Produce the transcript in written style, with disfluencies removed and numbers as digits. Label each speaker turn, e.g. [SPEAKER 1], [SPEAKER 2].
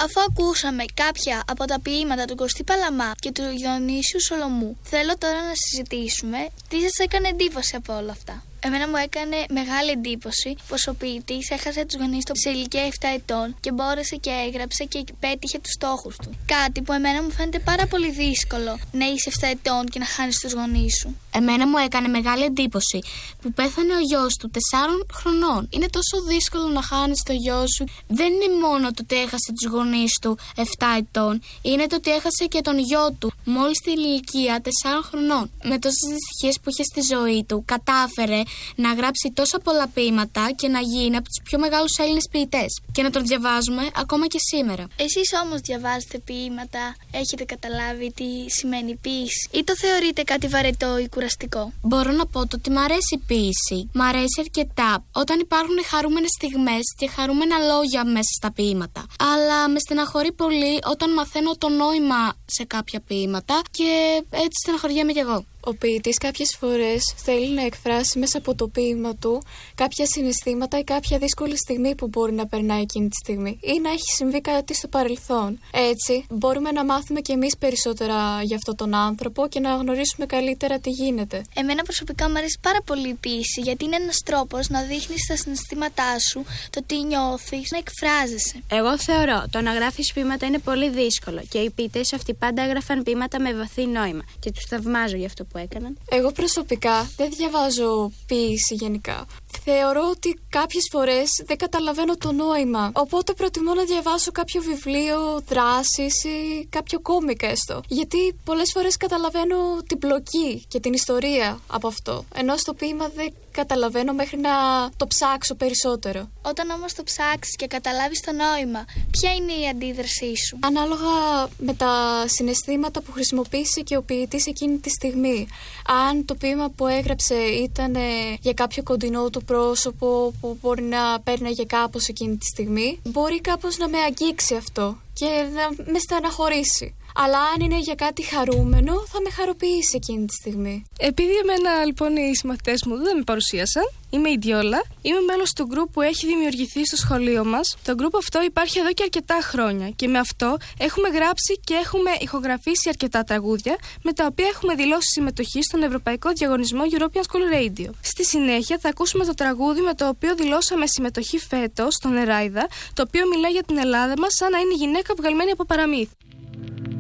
[SPEAKER 1] Αφού ακούσαμε κάποια από τα ποίηματα του Κωστή Παλαμά και του Διονύσιου Σολομού, θέλω τώρα να συζητήσουμε τι σας έκανε εντύπωση από όλα αυτά. Εμένα μου έκανε μεγάλη εντύπωση πως ο ποιητής έχασε τους γονείς του σε ηλικία 7 ετών και μπόρεσε και έγραψε και πέτυχε τους στόχους του. Κάτι που εμένα μου φαίνεται πάρα πολύ δύσκολο, να είσαι 7 ετών και να χάνεις τους γονείς σου.
[SPEAKER 2] Εμένα μου έκανε μεγάλη εντύπωση που πέθανε ο γιος του 4 χρονών. Είναι τόσο δύσκολο να χάνεις το γιο σου. Δεν είναι μόνο το ότι έχασε τους γονείς του 7 ετών, είναι το ότι έχασε και τον γιο του μόλις στην ηλικία 4 χρονών. Με τόσες δυστυχίες που είχε στη ζωή του, κατάφερε να γράψει τόσα πολλά ποίηματα και να γίνει από τους πιο μεγάλους Έλληνες ποιητές. Και να τον διαβάζουμε ακόμα και σήμερα.
[SPEAKER 1] Εσείς όμως διαβάζετε ποίηματα, έχετε καταλάβει τι σημαίνει ποίηση, ή το θεωρείτε κάτι βαρετό ή κουραστικό?
[SPEAKER 2] Μπορώ να πω ότι μ' αρέσει η ποίηση. Μ' αρέσει αρκετά όταν υπάρχουν χαρούμενες στιγμές και χαρούμενα λόγια μέσα στα ποίηματα. Αλλά με στεναχωρεί πολύ όταν μαθαίνω το νόημα σε κάποια ποίηματα και έτσι στεναχωριέμαι κι εγώ.
[SPEAKER 3] Ο ποιητής κάποιες φορές θέλει να εκφράσει μέσα από το ποίημα του κάποια συναισθήματα ή κάποια δύσκολη στιγμή που μπορεί να περνάει εκείνη τη στιγμή ή να έχει συμβεί κάτι στο παρελθόν. Έτσι, μπορούμε να μάθουμε κι εμείς περισσότερα για αυτόν τον άνθρωπο και να γνωρίσουμε καλύτερα τι γίνεται.
[SPEAKER 1] Εμένα προσωπικά μου αρέσει πάρα πολύ η ποίηση, γιατί είναι ένας τρόπος να δείχνεις τα συναισθήματά σου, το τι νιώθεις, να εκφράζεσαι.
[SPEAKER 4] Εγώ θεωρώ το να γράφεις ποίηματα είναι πολύ δύσκολο και οι ποιητές αυτοί πάντα έγραφαν ποίηματα με βαθύ νόημα και τους θαυμάζω για αυτό που έκαναν.
[SPEAKER 3] Εγώ προσωπικά δεν διαβάζω ποίηση γενικά. Θεωρώ ότι κάποιες φορές δεν καταλαβαίνω το νόημα. Οπότε προτιμώ να διαβάσω κάποιο βιβλίο δράσης ή κάποιο κόμικ έστω. Γιατί πολλές φορές καταλαβαίνω την πλοκή και την ιστορία από αυτό. Ενώ στο ποίημα δεν καταλαβαίνω μέχρι να το ψάξω περισσότερο.
[SPEAKER 1] Όταν όμως το ψάξεις και καταλάβεις το νόημα, ποια είναι η αντίδρασή σου?
[SPEAKER 3] Ανάλογα με τα συναισθήματα που χρησιμοποίησε και ο ποιητής εκείνη τη στιγμή. Αν το ποίημα που έγραψε ήταν για κάποιο κοντινό του πρόσωπο που μπορεί να πέρναγε κάπως εκείνη τη στιγμή, μπορεί κάπως να με αγγίξει αυτό και να με στεναχωρήσει. Αλλά αν είναι για κάτι χαρούμενο, θα με χαροποιήσει εκείνη τη στιγμή.
[SPEAKER 5] Επειδή εμένα λοιπόν οι συμμαθητές μου δεν με παρουσίασαν, είμαι η Ντιόλα, είμαι μέλος του γκρουπ που έχει δημιουργηθεί στο σχολείο μας. Το γκρουπ αυτό υπάρχει εδώ και αρκετά χρόνια και με αυτό έχουμε γράψει και έχουμε ηχογραφήσει αρκετά τραγούδια, με τα οποία έχουμε δηλώσει συμμετοχή στον Ευρωπαϊκό Διαγωνισμό European School Radio. Στη συνέχεια θα ακούσουμε το τραγούδι με το οποίο δηλώσαμε συμμετοχή φέτος στον Εράιδα, το οποίο μιλάει για την Ελλάδα μας σαν να είναι γυναίκα βγαλμένη από παραμύθι.